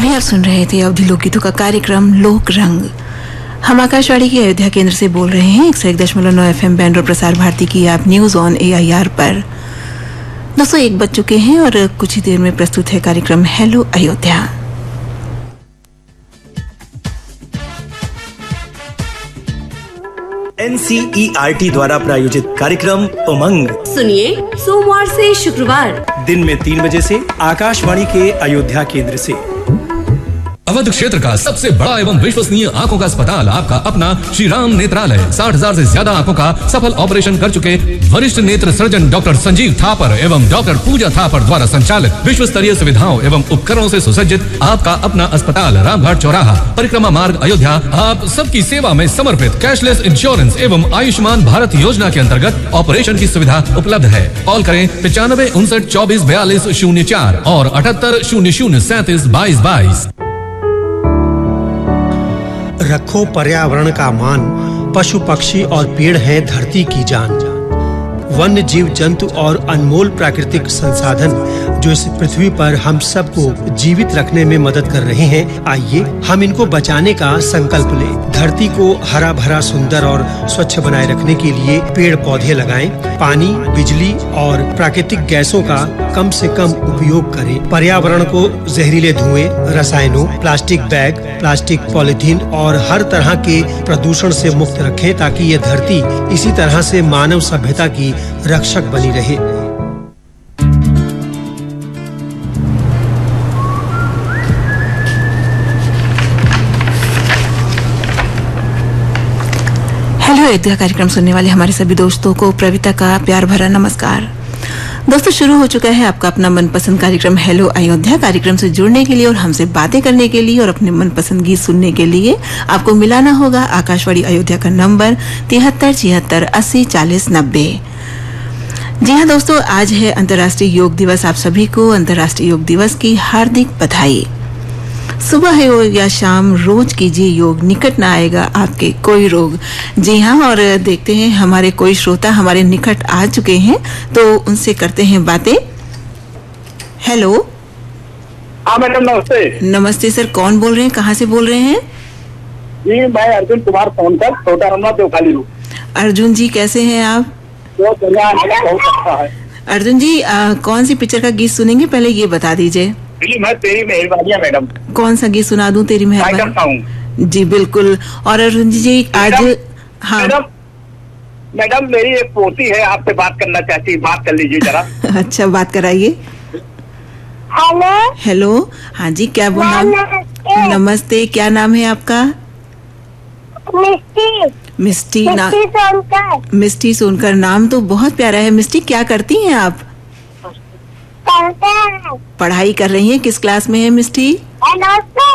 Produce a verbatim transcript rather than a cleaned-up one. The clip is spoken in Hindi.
अभी आप सुन रहे थे अवधि लोकगीतों का कार्यक्रम लोक रंग। हम आकाशवाणी के अयोध्या केंद्र से बोल रहे हैं एक सौ एक दशमलव नौ एफ एम बैंड और प्रसार भारती की आप news on A I R पर। दोस्तों एक बज चुके हैं और कुछ ही देर में प्रस्तुत है कार्यक्रम hello Ayodhya. N C E R T द्वारा प्रायोजित कार्यक्रम उमंग सुनिए सोमवार से शुक्रवार दिन में तीन बजे से आकाशवाणी के अयोध्या केंद्र से। अवध क्षेत्र का सबसे बड़ा एवं विश्वसनीय आंखों का अस्पताल आपका अपना श्री राम नेत्रालय साठ हजार से ज्यादा आंखों का सफल ऑपरेशन कर चुके वरिष्ठ नेत्र सर्जन डॉक्टर संजीव थापर एवं डॉक्टर पूजा थापर द्वारा संचालित विश्व स्तरीय सुविधाओं एवं उपकरणों से सुसज्जित आपका अपना अस्पताल रामघाट चौराहा परिक्रमा मार्ग अयोध्या आप सबकी सेवा में समर्पित कैशलेस इंश्योरेंस एवं आयुष्मान भारत योजना के अंतर्गत ऑपरेशन की सुविधा उपलब्ध है। कॉल करें पचानवे उनसठ चौबीस बयालीस शून्य चार और अठहत्तर शून्य शून्य सैंतीस बाईस बाईस। रखो पर्यावरण का मान, पशु पक्षी और पेड़ है धरती की जान। वन्य जीव जंतु और अनमोल प्राकृतिक संसाधन जो इस पृथ्वी पर हम सबको जीवित रखने में मदद कर रहे हैं, आइए हम इनको बचाने का संकल्प लें। धरती को हरा भरा सुंदर और स्वच्छ बनाए रखने के लिए पेड़ पौधे लगाएं, पानी बिजली और प्राकृतिक गैसों का कम से कम उपयोग करें, पर्यावरण को जहरीले धुएं, रसायनों, प्लास्टिक बैग, प्लास्टिक पॉलीथीन और हर तरह के प्रदूषण से मुक्त रखें ताकि ये धरती इसी तरह से मानव सभ्यता की रक्षक बनी रहे। हेलो अयोध्या कार्यक्रम सुनने वाले हमारे सभी दोस्तों को प्रविता का प्यार भरा नमस्कार। दोस्तों शुरू हो चुका है आपका अपना मनपसंद कार्यक्रम हेलो अयोध्या। कार्यक्रम से जुड़ने के लिए और हमसे बातें करने के लिए और अपने मनपसंद गीत सुनने के लिए आपको मिलाना होगा आकाशवाणी अयोध्या का नंबर तिहत्तर छिहत्तर अस्सी चालीस नब्बे। जी हाँ दोस्तों, आज है अंतर्राष्ट्रीय योग दिवस। आप सभी को अंतर्राष्ट्रीय योग दिवस की हार्दिक बधाई। सुबह हो या शाम रोज कीजिए योग, निकट ना आएगा आपके कोई रोग। जी हाँ, और देखते हैं हमारे कोई श्रोता हमारे निकट आ चुके हैं तो उनसे करते हैं बातें। हेलो। हाँ मैडम नमस्ते। नमस्ते सर, कौन बोल रहे हैं, कहाँ से बोल रहे हैं? जी मैं अर्जुन कुमार फोन कर छोटा रमना देवखाली हूँ। अर्जुन जी कैसे हैं आप? बहुत अच्छा है। अर्जुन जी आ, कौन सी पिक्चर का गीत सुनेंगे पहले ये बता दीजिए। मैं तेरी मेहरबानी मैडम। कौन सा गीत सुना दूं? तेरी मेहरबानी। जी बिल्कुल। और अर्जुन जी आज हाँ मैडम, मैडम मेरी एक पोती है, आपसे बात करना चाहती है, बात कर लीजिए जरा। अच्छा बात कराइए। हेलो। हेलो हाँ जी, क्या नाम? नमस्ते, क्या नाम है आपका? मिस्टी। मिस्टी ना सोनकर। मिस्टी सोनकर, नाम तो बहुत प्यारा है। मिस्टी क्या करती हैं आप? करते हैं। पढ़ाई कर रही हैं, किस क्लास में है मिस्टी?